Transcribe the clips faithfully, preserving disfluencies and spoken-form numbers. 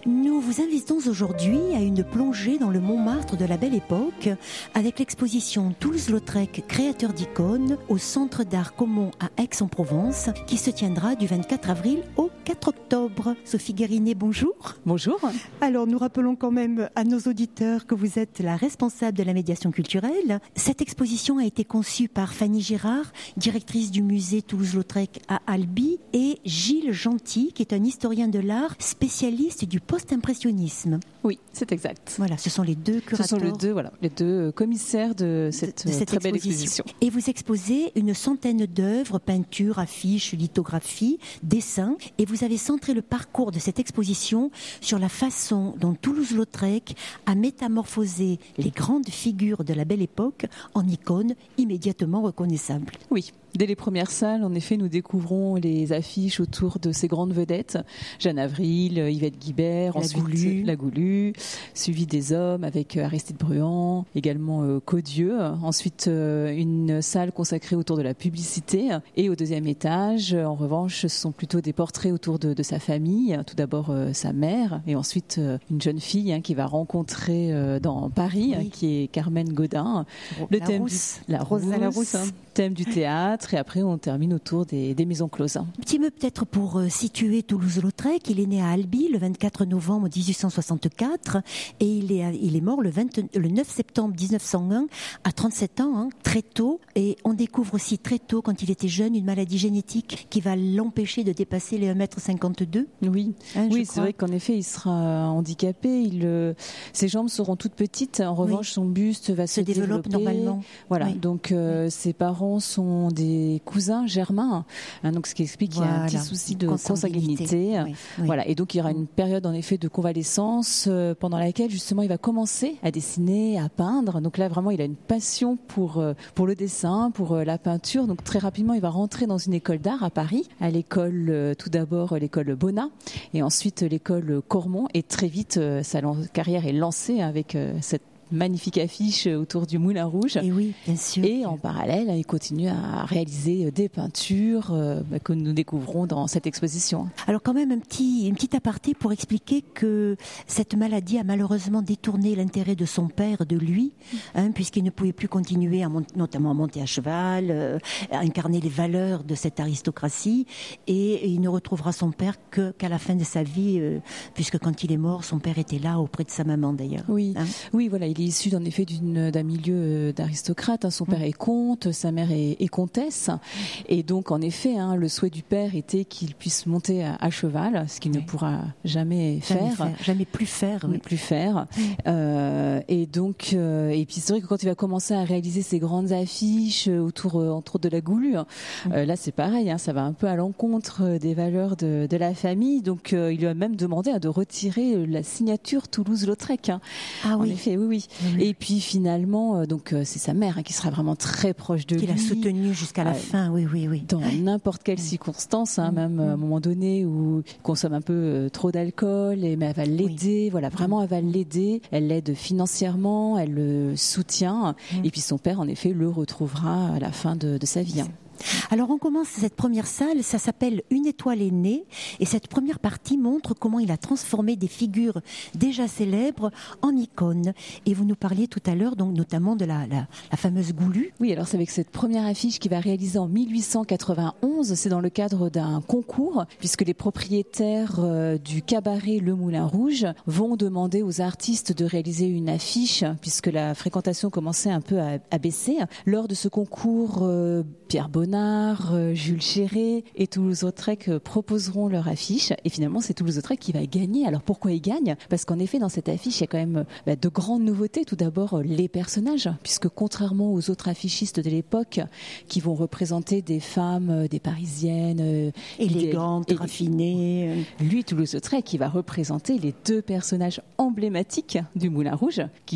Nous vous invitons aujourd'hui à une plongée dans le Montmartre de la Belle Époque avec l'exposition Toulouse-Lautrec, créateur d'icônes au Centre d'Art Commun à Aix-en-Provence qui se tiendra du vingt-quatre avril au quatre octobre. Sophie Guérinet, bonjour. Bonjour. Alors nous rappelons quand même à nos auditeurs que vous êtes la responsable de la médiation culturelle. Cette exposition a été conçue par Fanny Girard, directrice du musée Toulouse-Lautrec à Albi, et Gilles Gentil, qui est un historien de l'art spécialiste du post-impressionnisme. Oui, c'est exact. Voilà, ce sont les deux curateurs. Ce sont les deux, voilà, les deux commissaires de cette, de, de cette très belle exposition. Et vous exposez une centaine d'œuvres, peintures, affiches, lithographies, dessins, et vous avez centré le parcours de cette exposition sur la façon dont Toulouse-Lautrec a métamorphosé les grandes figures de la Belle Époque en icônes immédiatement reconnaissables. Oui. Dès les premières salles, en effet, nous découvrons les affiches autour de ces grandes vedettes. Jeanne Avril, Yvette Guibert, la ensuite Goulue. la Goulue, suivi des hommes avec Aristide Bruand, également euh, Codieux. Ensuite, euh, une salle consacrée autour de la publicité. Et au deuxième étage, en revanche, ce sont plutôt des portraits autour de, de sa famille. Tout d'abord euh, sa mère, et ensuite euh, une jeune fille hein, qui va rencontrer euh, dans Paris, oui. hein, qui est Carmen Godin. Le la thème Rousse. Du, la Rosa la Rousse. Thème du théâtre. Et après, on termine autour des, des maisons closes. Un petit mot peut-être pour euh, situer Toulouse-Lautrec. Il est né à Albi le vingt-quatre novembre dix-huit cent soixante-quatre et il est, il est mort le, vingt, le neuf septembre dix-neuf cent un à trente-sept ans, hein, très tôt. Et on découvre aussi très tôt, quand il était jeune, une maladie génétique qui va l'empêcher de dépasser les un mètre cinquante-deux. Oui, hein, oui c'est vrai qu'en effet, il sera handicapé. Il, euh, ses jambes seront toutes petites. En revanche, oui. son buste va se, se développe normalement. Voilà, oui. donc euh, oui. ses parents sont des des cousins germains, hein, donc ce qui explique voilà. qu'il y a un petit souci de consanguinité. Oui, oui. Voilà, et donc il y aura une période en effet de convalescence euh, pendant laquelle justement il va commencer à dessiner, à peindre. Donc là vraiment il a une passion pour euh, pour le dessin, pour euh, la peinture. Donc très rapidement il va rentrer dans une école d'art à Paris, à l'école euh, tout d'abord l'école Bonnat et ensuite l'école Cormon. Et très vite euh, sa carrière est lancée avec euh, cette magnifique affiche autour du Moulin Rouge. Et oui, bien sûr. Et en parallèle, il continue à réaliser des peintures euh, que nous découvrons dans cette exposition. Alors quand même un petit, une petite aparté pour expliquer que cette maladie a malheureusement détourné l'intérêt de son père de lui, hein, puisqu'il ne pouvait plus continuer, à monter, notamment à monter à cheval, euh, à incarner les valeurs de cette aristocratie, et, et il ne retrouvera son père que, qu'à la fin de sa vie, euh, puisque quand il est mort, son père était là auprès de sa maman d'ailleurs. Oui, hein. oui, voilà. Il est issu en effet d'une, d'un milieu d'aristocrate. Hein. Son père mmh. est comte, sa mère est, est comtesse. Et donc, en effet, hein, le souhait du père était qu'il puisse monter à, à cheval, ce qu'il oui. ne pourra jamais, jamais faire. faire. Jamais plus faire. Oui. Plus faire. Mmh. Euh, et donc, euh, et puis c'est vrai que quand il va commencer à réaliser ces grandes affiches autour, euh, entre autres, de la Goulue, hein, mmh. euh, là, c'est pareil, hein, ça va un peu à l'encontre des valeurs de, de la famille. Donc, euh, il lui a même demandé hein, de retirer la signature Toulouse-Lautrec. Hein. Ah oui. En effet, oui, oui. Oui. Et puis finalement, euh, donc euh, c'est sa mère hein, qui sera vraiment très proche de qui lui. Qui l'a soutenu jusqu'à la euh, fin, oui, oui, oui. Dans n'importe quelle circonstance, hein, mmh. même à un moment donné où il consomme un peu euh, trop d'alcool, et, mais elle va l'aider, oui. voilà, vraiment elle va l'aider, elle l'aide financièrement, elle le soutient, mmh. et puis son père, en effet, le retrouvera à la fin de, de sa vie. Hein. Alors on commence cette première salle, ça s'appelle Une étoile est née, et cette première partie montre comment il a transformé des figures déjà célèbres en icônes. Et vous nous parliez tout à l'heure donc notamment de la, la, la fameuse Goulue. Oui, alors c'est avec cette première affiche qu'il va réaliser en mille huit cent quatre-vingt-onze, c'est dans le cadre d'un concours, puisque les propriétaires euh, du cabaret Le Moulin Rouge vont demander aux artistes de réaliser une affiche, puisque la fréquentation commençait un peu à, à baisser. Lors de ce concours, euh, Pierre Bonnard, euh, Jules Chéret et Toulouse-Lautrec euh, proposeront leur affiche, et finalement c'est Toulouse-Lautrec qui va gagner. Alors pourquoi il gagne ? Parce qu'en effet dans cette affiche il y a quand même bah, de grandes nouveautés. Tout d'abord euh, les personnages, puisque contrairement aux autres affichistes de l'époque qui vont représenter des femmes, euh, des parisiennes euh, élégantes, des, raffinées, lui Toulouse-Lautrec qui va représenter les deux personnages emblématiques du Moulin Rouge qui sont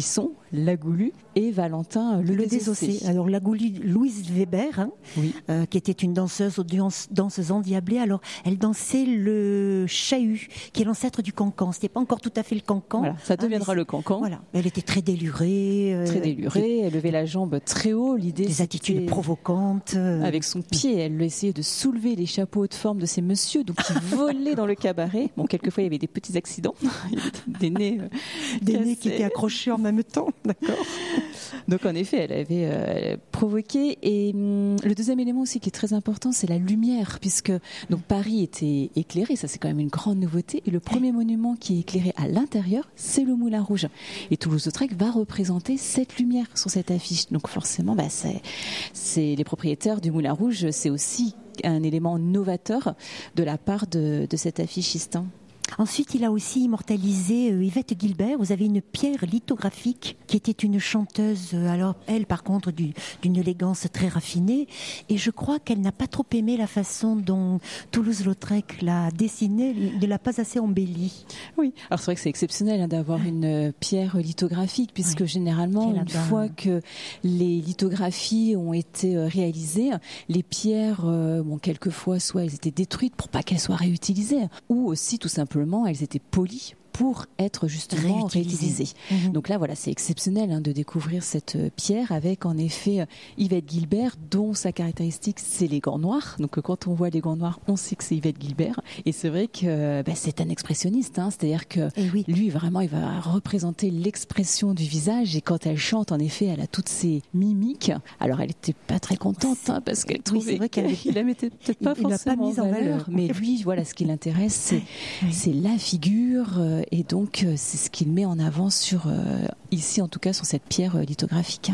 la Goulue, et Valentin le, le Désossé. Désossé. Alors la Goulue, Louise Weber, hein, oui. euh, qui était une danseuse, danse, danseuse endiablée. Alors elle dansait le chahut, qui est l'ancêtre du cancan. C'était pas encore tout à fait le cancan. Voilà, ça deviendra hein, le cancan. Voilà. Elle était très délurée. Euh, très délurée, elle levait la jambe très haut. L'idée, des attitudes provocantes. Euh... Avec son pied, elle essayait de soulever les chapeaux haute forme de ces messieurs, donc qui volaient dans le cabaret. Bon, quelquefois il y avait des petits accidents, des nez, euh, des nez qui étaient accrochés en même temps, d'accord. Donc en effet, elle avait euh, provoqué. Et hum, le deuxième élément aussi qui est très important, c'est la lumière, puisque donc Paris était éclairé, ça c'est quand même une grande nouveauté. Et le premier monument qui est éclairé à l'intérieur, c'est le Moulin Rouge. Et Toulouse-Lautrec va représenter cette lumière sur cette affiche. Donc forcément, bah, c'est, c'est les propriétaires du Moulin Rouge, c'est aussi un élément novateur de la part de, de cet affichiste. Ensuite, il a aussi immortalisé euh, Yvette Guilbert. Vous avez une pierre lithographique qui était une chanteuse, euh, alors elle par contre du, d'une élégance très raffinée. Et je crois qu'elle n'a pas trop aimé la façon dont Toulouse-Lautrec l'a dessinée, ne l'a pas assez embellie. Oui, alors c'est vrai que c'est exceptionnel hein, d'avoir une pierre lithographique, puisque oui. généralement, une fois que les lithographies ont été réalisées, les pierres, euh, bon, quelquefois, soit elles étaient détruites pour pas qu'elles soient réutilisées, ou aussi tout simplement elles étaient polies pour être justement réutilisées. Mmh. Donc là, voilà, c'est exceptionnel hein, de découvrir cette pierre avec en effet Yvette Guilbert, dont sa caractéristique, c'est les gants noirs. Donc quand on voit les gants noirs, on sait que c'est Yvette Guilbert. Et c'est vrai que bah, c'est un expressionniste, hein, c'est-à-dire que oui. lui, vraiment, il va représenter l'expression du visage. Et quand elle chante, en effet, elle a toutes ses mimiques. Alors, elle n'était pas très contente hein, parce qu'elle trouvait oui, vrai qu'elle qu'il la mettait peut-être pas il, forcément il pas mise en valeur. valeur. Mais lui, voilà, ce qui l'intéresse, c'est, oui. c'est la figure. Euh, et donc, euh, c'est ce qu'il met en avant sur, euh, ici en tout cas, sur cette pierre euh, lithographique.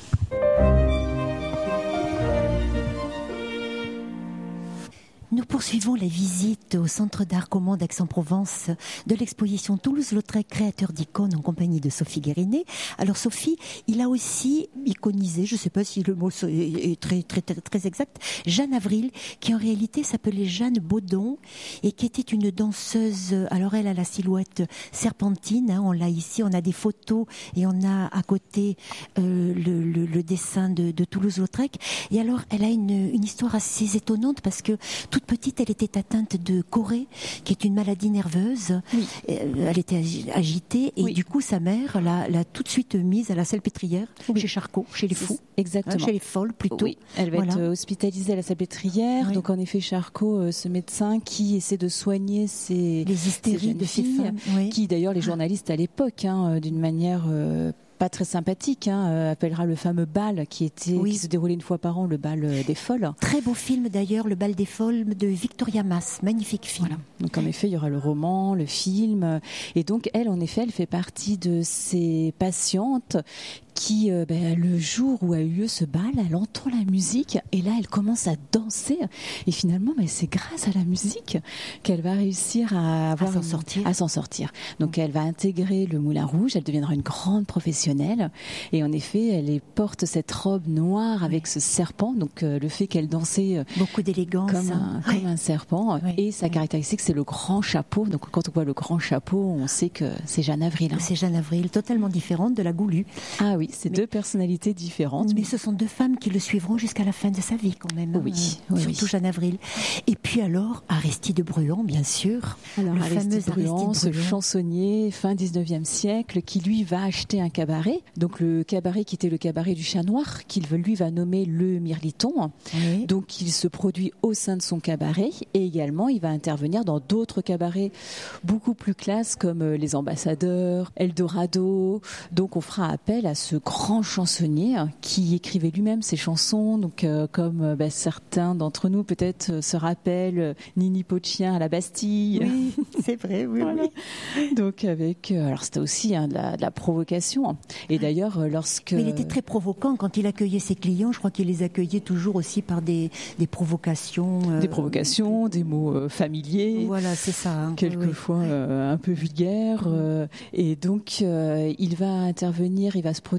Nous poursuivons la visite au Centre d'art commun d'Aix-en-Provence de l'exposition Toulouse-Lautrec, créateur d'icônes, en compagnie de Sophie Guérinet. Alors Sophie, il a aussi iconisé, je ne sais pas si le mot est très, très, très, très exact, Jeanne Avril, qui en réalité s'appelait Jeanne Baudon et qui était une danseuse. Alors elle a la silhouette serpentine, hein, on l'a ici, on a des photos et on a à côté euh, le, le, le dessin de, de Toulouse-Lautrec. Et alors elle a une, une histoire assez étonnante parce que tout petite, elle était atteinte de chorée, qui est une maladie nerveuse. Oui. Elle était agitée et oui. du coup, sa mère l'a, l'a tout de suite mise à la Salpêtrière, oui. chez Charcot, chez les fous. Exactement. Hein, chez les folles, plutôt. Oui, elle va voilà. être hospitalisée à la Salpêtrière. Oui. Donc, en effet, Charcot, ce médecin qui essaie de soigner ces, les hystéries ces de ces filles, femmes. Oui. Qui, d'ailleurs, les journalistes à l'époque, hein, d'une manière... Euh, pas très sympathique, hein, euh, appellera le fameux bal qui était oui. qui se déroulait une fois par an, le bal euh, des folles. Très beau film d'ailleurs, le bal des folles de Victoria Mass, magnifique film. Voilà. Donc en effet, il y aura le roman, le film, et donc elle, en effet, elle fait partie de ces patientes qui, euh, ben, le jour où a eu lieu ce bal, elle entend la musique et là, elle commence à danser. Et finalement, ben, c'est grâce à la musique qu'elle va réussir à, avoir à, s'en, une... sortir. à s'en sortir. Donc, elle va intégrer le Moulin Rouge, elle deviendra une grande professionnelle. Et en effet, elle porte cette robe noire avec ce serpent. Donc, euh, le fait qu'elle dansait euh, beaucoup d'élégance, comme un, oui. comme un serpent. Oui. Et sa caractéristique, c'est le grand chapeau. Donc, quand on voit le grand chapeau, on sait que c'est Jeanne Avril. Hein. C'est Jeanne Avril, totalement différente de la Goulue. Ah oui, c'est mais, deux personnalités différentes. Mais ce sont deux femmes qui le suivront jusqu'à la fin de sa vie quand même. Oui, hein, oui surtout oui. Jeanne Avril. Et puis alors, Aristide Bruant, bien sûr. Alors, le Aristide fameux Bruant, Aristide ce Bruant. chansonnier fin dix-neuvième siècle, qui lui va acheter un cabaret. Donc le cabaret qui était le cabaret du Chat Noir, qu'il lui va nommer le Mirliton. Oui. Donc il se produit au sein de son cabaret et également il va intervenir dans d'autres cabarets beaucoup plus classes comme les Ambassadeurs, Eldorado. Donc on fera appel à ce grand chansonnier qui écrivait lui-même ses chansons. Donc euh, comme bah, certains d'entre nous peut-être se rappellent Nini Pot-de-Chien à la Bastille. Oui, c'est vrai, oui, voilà. oui. Donc avec, euh, alors c'était aussi hein, de, la, de la provocation. Et d'ailleurs lorsque... Mais il était très provoquant quand il accueillait ses clients. Je crois qu'il les accueillait toujours aussi par des, des provocations. Euh, des provocations, des mots euh, familiers. Voilà, c'est ça. Hein, quelquefois oui. euh, un peu vulgaires. Euh, et donc, euh, il va intervenir, il va se produire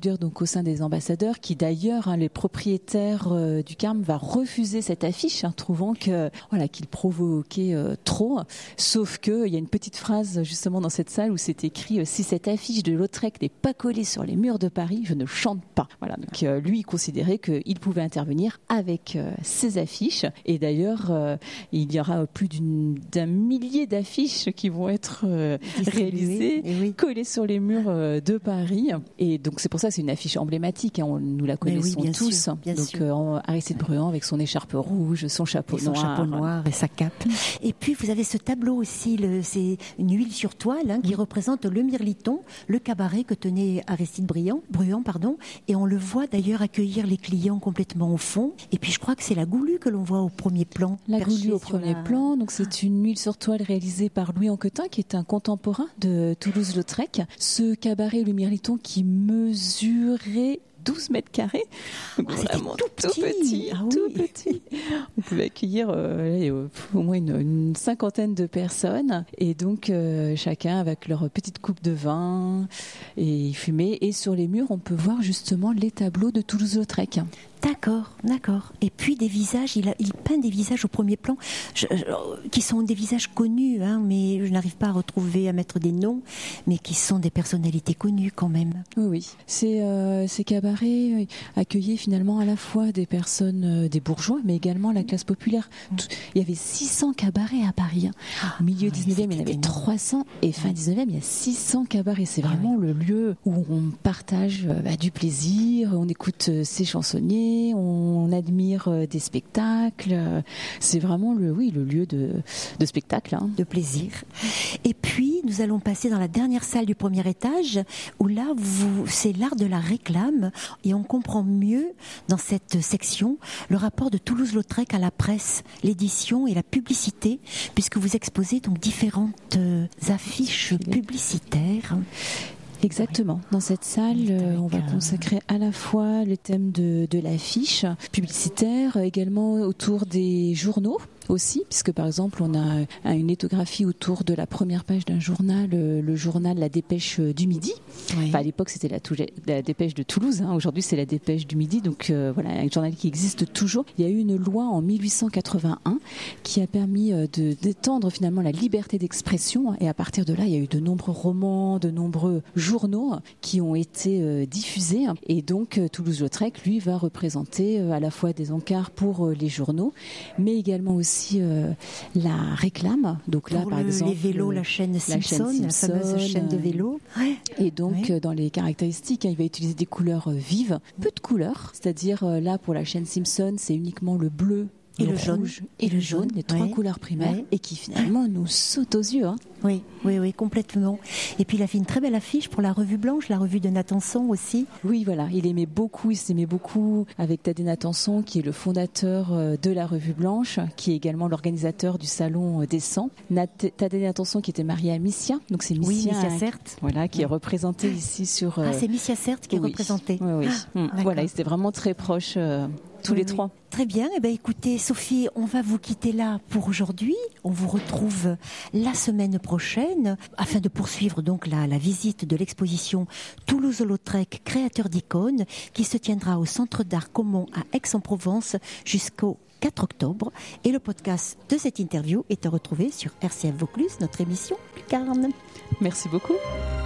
introduire donc au sein des ambassadeurs, qui d'ailleurs, hein, les propriétaires euh, du Carme va refuser cette affiche, hein, trouvant que voilà qu'il provoquait euh, trop. Sauf que il y a une petite phrase justement dans cette salle où c'est écrit euh, si cette affiche de Lautrec n'est pas collée sur les murs de Paris, je ne chante pas. Voilà, donc euh, lui il considérait qu'il pouvait intervenir avec euh, ces affiches. Et d'ailleurs, euh, il y aura plus d'une, d'un millier d'affiches qui vont être euh, réalisées, oui. collées sur les murs euh, de Paris. Et donc c'est pour ça que c'est une affiche emblématique, hein, on, nous la connaissons oui, tous. Sûr, donc euh, Aristide Bruand avec son écharpe rouge, son chapeau et son noir. chapeau noir et sa cape. Et puis vous avez ce tableau aussi, le, c'est une huile sur toile hein, qui oui. représente le Mirliton, le cabaret que tenait Aristide Bruand, Bruand pardon, et on le voit d'ailleurs accueillir les clients complètement au fond. Et puis je crois que c'est la Goulue que l'on voit au premier plan. La Goulue au premier la... plan, donc c'est une huile sur toile réalisée par Louis Anquetin, qui est un contemporain de Toulouse-Lautrec. Ce cabaret, le Mirliton, qui mesurait douze mètres carrés, donc ah, vraiment tout petit, tout petit, ah, tout oui. petit. On pouvait accueillir euh, au moins une, une cinquantaine de personnes, et donc euh, chacun avec leur petite coupe de vin et fumer. Et sur les murs, on peut voir justement les tableaux de Toulouse-Lautrec. D'accord, d'accord. Et puis des visages, il, a, il peint des visages au premier plan je, je, qui sont des visages connus, hein, mais je n'arrive pas à retrouver, à mettre des noms, mais qui sont des personnalités connues quand même. Oui, oui. Ces, euh, ces cabarets euh, accueillaient finalement à la fois des personnes, euh, des bourgeois, mais également la classe populaire. Mmh. Tout, il y avait six cents cabarets à Paris. Hein. Ah, au milieu oui, dix-neuvième, il y en avait trois cents, et fin oui. dix-neuvième, il y a six cents cabarets. C'est vraiment ah, oui. le lieu où on partage euh, bah, du plaisir, on écoute euh, ses chansonniers, on admire des spectacles. C'est vraiment le, oui, le lieu de, de spectacle. Hein. De plaisir. Et puis, nous allons passer dans la dernière salle du premier étage, où là, vous, c'est l'art de la réclame, et on comprend mieux, dans cette section, le rapport de Toulouse-Lautrec à la presse, l'édition et la publicité, puisque vous exposez donc différentes affiches publicitaires. Exactement. Dans cette salle, euh, on va consacrer à la fois le thème de, de l'affiche publicitaire, également autour des journaux aussi, puisque par exemple on a une lithographie autour de la première page d'un journal, le, le journal La Dépêche du Midi. Oui. Enfin, à l'époque c'était la, la Dépêche de Toulouse, hein. Aujourd'hui c'est la Dépêche du Midi, donc euh, voilà, un journal qui existe toujours. Il y a eu une loi en mille huit cent quatre-vingt-un qui a permis de, d'étendre finalement la liberté d'expression, et à partir de là il y a eu de nombreux romans, de nombreux journaux qui ont été euh, diffusés, et donc euh, Toulouse-Lautrec lui va représenter euh, à la fois des encarts pour euh, les journaux, mais également aussi aussi euh, la réclame. Donc là, pour par le, exemple, les vélos, la chaîne Simpson, la, chaîne Simpson, la fameuse chaîne de vélos. Ouais. Et donc, ouais. dans les caractéristiques, hein, il va utiliser des couleurs vives, peu de couleurs. C'est-à-dire, euh, là, pour la chaîne Simpson, c'est uniquement le bleu, et le, le jaune, rouge et le jaune, les trois ouais. couleurs primaires, ouais. et qui finalement nous sautent aux yeux. Hein. Oui, oui, oui, complètement. Et puis il a fait une très belle affiche pour la Revue Blanche, la revue de Natanson aussi. Oui, voilà, il aimait beaucoup, il s'aimait beaucoup avec Thaddée Natanson, qui est le fondateur de la Revue Blanche, qui est également l'organisateur du Salon des cent. Nat- Thaddée Natanson qui était marié à Missia, donc c'est Missia, oui, Missia Certes, voilà, qui oui. est représenté ici sur. Euh... Ah, c'est Missia Certes qui oui. est représenté. Oui, oui. Ah, mmh. Voilà, ils étaient vraiment très proches. Euh... Tous oui, les trois. Oui. Très bien. Eh bien, écoutez, Sophie, on va vous quitter là pour aujourd'hui. On vous retrouve la semaine prochaine afin de poursuivre donc la, la visite de l'exposition Toulouse-Lautrec, créateur d'icônes, qui se tiendra au Centre d'Art Comont à Aix-en-Provence jusqu'au quatre octobre. Et le podcast de cette interview est à retrouver sur R C F Vaucluse, notre émission Lucarne. Merci beaucoup.